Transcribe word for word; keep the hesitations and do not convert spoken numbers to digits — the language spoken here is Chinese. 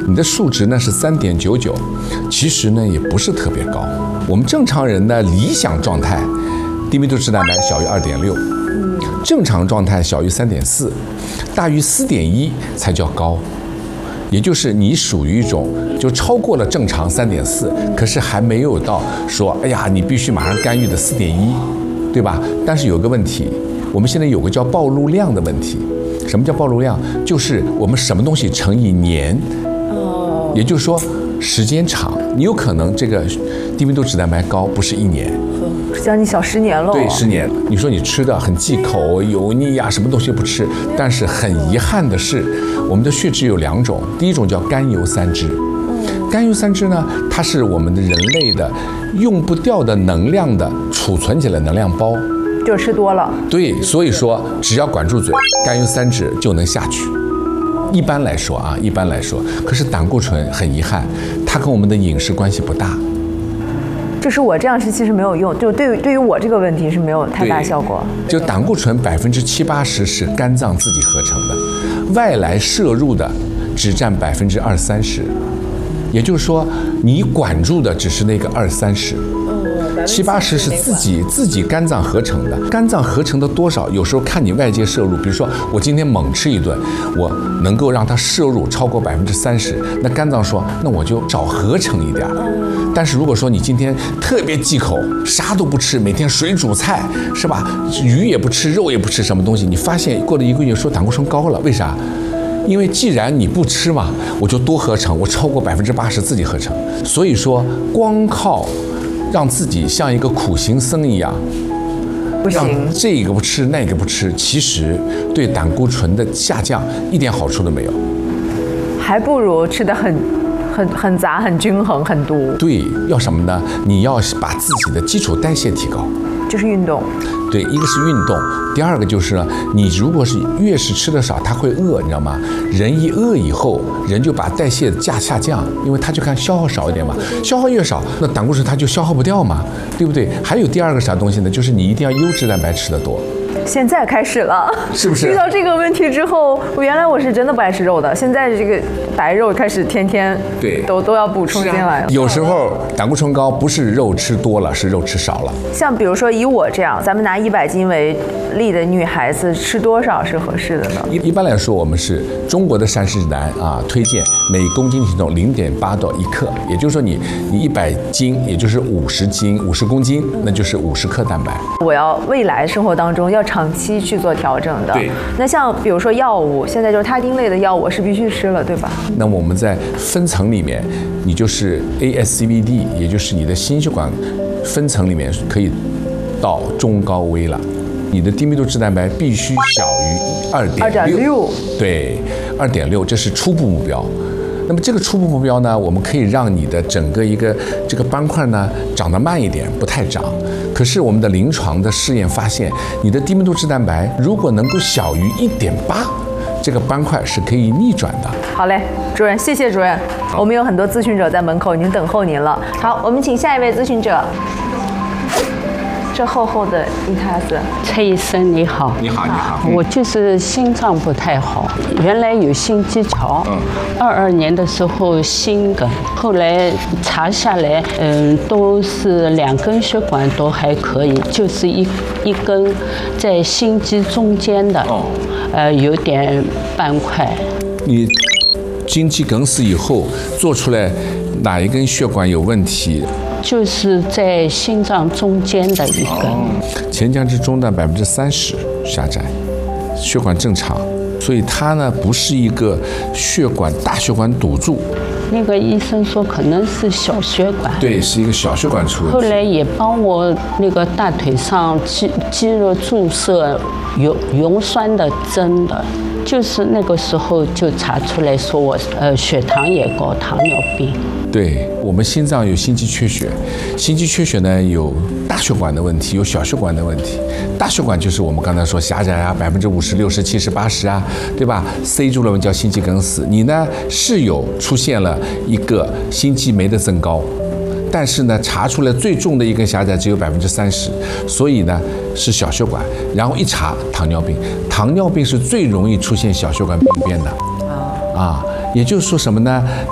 你的数值呢是三点九九，其实呢也不是特别高。我们正常人的理想状态，低密度脂蛋白小于二点六，正常状态小于三点四，大于四点一才叫高。也就是你属于一种就超过了正常三点四，可是还没有到说哎呀你必须马上干预的四点一，对吧？但是有个问题，我们现在有个叫暴露量的问题。什么叫暴露量？就是我们什么东西乘以年，哦，也就是说时间长，你有可能这个低密度脂蛋白高不是一年， 将近小十年了。 对，十年。你说你吃的很忌口、油腻呀、啊，什么东西不吃，但是很遗憾的是，我们的血脂有两种，第一种叫甘油三酯，甘油三酯呢，它是我们的人类的用不掉的能量的储存起来能量包。 就吃多了， 对，所以说只要管住嘴，甘油三酯就能下去。一般来说啊，一般来说，可是胆固醇很遗憾，它跟我们的饮食关系不大。 就是我这样吃其实没有用，就对于对于我这个问题是没有太大效果。 就胆固醇百分之七八十是肝脏自己合成的，外来摄入的只占百分之二三十，也就是说你管住的只是那个二三十。七八十是自己自己肝脏合成的，肝脏合成的多少，有时候看你外界摄入。比如说我今天猛吃一顿，我能够让它摄入超过百分之三十，那肝脏说那我就少合成一点。但是如果说你今天特别忌口，啥都不吃，每天水煮菜是吧，鱼也不吃，肉也不吃，什么东西，你发现过了一个月说胆固醇高了，为啥？因为既然你不吃嘛，我就多合成，我超过百分之八十自己合成。所以说光靠让自己像一个苦行僧一样，让这个不吃那个不吃，其实对胆固醇的下降一点好处都没有， 还不如吃得很很很杂、很均衡、很多。 对，要什么呢？你要把自己的基础代谢提高， 就是运动。 对，一个是运动，第二个就是呢，你如果是越是吃的少，他会饿，你知道吗？人一饿以后，人就把代谢价下降，因为他就看消耗少一点嘛，消耗越少，那胆固醇它就消耗不掉嘛，对不对？还有第二个啥东西呢？就是你一定要优质蛋白吃得多。 现在开始了， 是不是？ 遇到这个问题之后，我原来我是真的不爱吃肉的，现在这个白肉开始天天对都都要补充进来了。 啊、有时候胆固醇高不是肉吃多了，是肉吃少了。 像比如说以我这样，咱们拿一百斤为例的女孩子，吃多少是合适的呢？ 一一般来说，我们是中国的膳食指南啊，推荐每公斤体重零点八到一克，也就是说你你一百斤，也就是五十斤，五十公斤，那就是五十克蛋白。 我要未来生活当中要长期去做调整的。 对。 那像比如说药物，现在就是他汀类的药物是必须吃了，对吧？ 那么我们在分层里面，你就是 A S C V D， 也就是你的心血管分层里面可以到中高危了。你的低密度脂蛋白必须小于二点六，对，二点六，这是初步目标。那么这个初步目标呢，我们可以让你的整个一个这个斑块呢长得慢一点，不太长。可是我们的临床的试验发现，你的低密度脂蛋白如果能够小于一点八，这个斑块是可以逆转的。 好嘞，主任，谢谢主任。我们有很多咨询者在门口已经等候您了。好，我们请下一位咨询者。这厚厚的一塌子。 蔡医生你好。 你好，你好。 我就是心脏不太好，原来有心肌桥，嗯，二二年的时候心梗，后来查下来，嗯，都是两根血管都还可以，就是一一根在心肌中间的，哦，呃，有点斑块。 你心肌梗死以后做出来哪一根血管有问题？ 就是在心脏中间的一根，哦， 前腔支中段百分之三十狭窄，血管正常，所以它呢不是一个血管大血管堵住。 那个医生说可能是小血管， 对，是一个小血管出问题。 后来也帮我那个大腿上肌肌肉注射油溶栓的针的，就是那个时候就查出来说我呃血糖也高，糖尿病。 对，我们心脏有心肌缺血，心肌缺血呢有大血管的问题，有小血管的问题。大血管就是我们刚才说狭窄啊，百分之五十、六十、七十、八十啊，对吧？塞住了我们叫心肌梗死。你呢是有出现了一个心肌酶的增高，但是呢查出来最重的一根狭窄只有百分之三十，所以呢是小血管。然后一查糖尿病，糖尿病是最容易出现小血管病变的啊。也就是说什么呢？